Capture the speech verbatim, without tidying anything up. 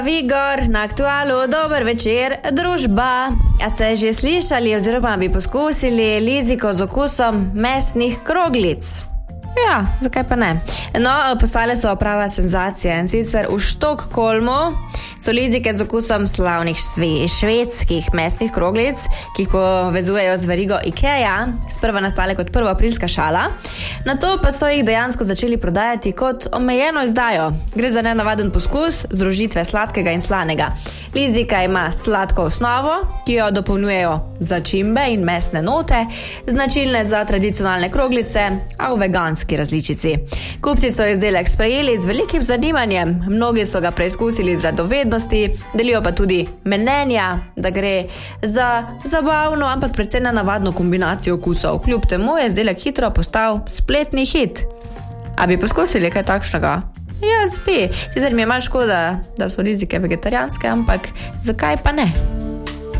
Vigor, na Aktualu, dober večer, družba. A ste že slišali oziroma bi poskusili liziko z okusom mesnih kroglic? Ja, zakaj pa ne? No, postale so prava senzacija in sicer v Štokholmu so lizike z okusom slavnih šve, švedskih mesnih kroglic, ki jih povezujejo z verigo IKEA, sprva nastale kot prvoaprilska šala, nato pa so jih dejansko začeli prodajati kot omejeno izdajo. Gre za nenavaden poskus združitve sladkega in slanega. Lizika ima sladko osnovo, ki jo dopolnjujejo začimbe in mesne note, značilne za tradicionalne kroglice, a v veganski različici. Kupci so izdelek sprejeli z velikim zanimanjem, mnogi so ga preizkusili z radovednosti, delijo pa tudi mnenja, da gre za zabavno, ampak predvsem nenavadno kombinacijo okusov. Kljub temu je izdelek hitro postal spletni hit. A bi poskusili kaj takšnega? Jaz bi. Sicer mi je malo škoda, da so lizike vegetarijanske, ampak zakaj pa ne?